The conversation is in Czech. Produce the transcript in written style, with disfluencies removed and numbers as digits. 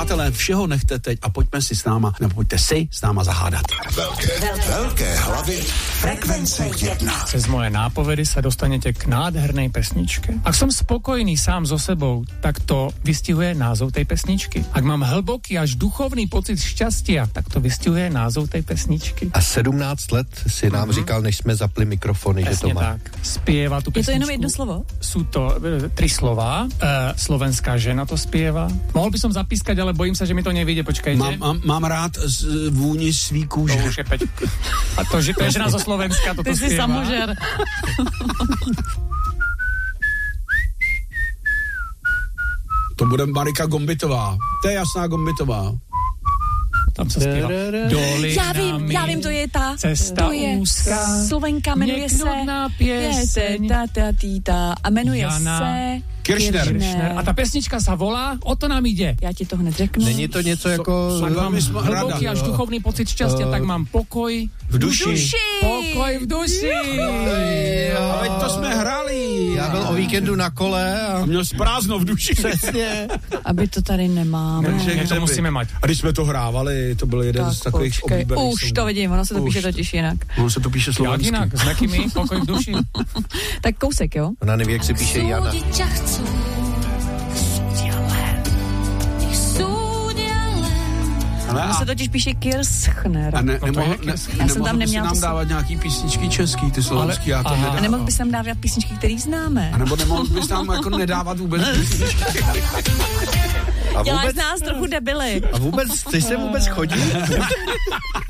Přátelé, všeho nechte teď a pojďme si s náma, nebo pojďte si s náma zahádat. Velké hlavy frekvence 1. Cez moje nápovedy sa dostanete k nádhernej pesničke. Ak som spokojný sám so sebou, tak to vystihuje názov tej pesničky. Ak mám hlboký až duchovný pocit šťastia, tak to vystihuje názov tej pesničky. A 17 let si nám říkal, než jsme zapli mikrofony, že to má. Tak. Spieva tu pesničku. Je to jenom jedno slovo? Sú to 3 slova. Slovenská žena to spieva. Mohol by som zapískať, ale bojím sa, že mi to nevyjde. Počkajte. Mám rád vůni svý kůže. To už je a to je žena zo Slovenska, toto spieva. Ty si samožer. To bude Marika Gombitová. To je jasná Gombitová. Tam se zpívá. Já vím, to je ta. Cesta to je úzká. Slovenka, jmenuje se. Pieseň. A jmenuje Jana se Kiršner. A ta pesnička sa volá, o to nám ide. Já ti to hned řeknu. Není to něco jako... Mám hlboký až duchovný pocit šťastia, tak mám pokoj v duši. Pokoj v duši. Ale to jsme hráli. Já byl o víkendu na kole a měl prázdno v duši. přesně. Aby to tady nemáme. My to musíme mať. A když jsme to hrávali, to byl jeden z takových oblíbených. Už to vidím, ono se to píše totiž jinak. Ono se to píše Jak slovensky. jinak? S nekými pokoj v duši. Tak kousek, jo? Ona neví, jak se píše Jana. Ono se totiž píše Kirschner. A nemohl bys neměla nám to dávat nějaký písničky český, ty slovenský, já to nedávám. A nemohl bys nám dávat písničky, které známe. A nebo nemohl bys nám jako nedávat vůbec písničky. Děláš z nás trochu debily. A vůbec, chceš sem vůbec chodit?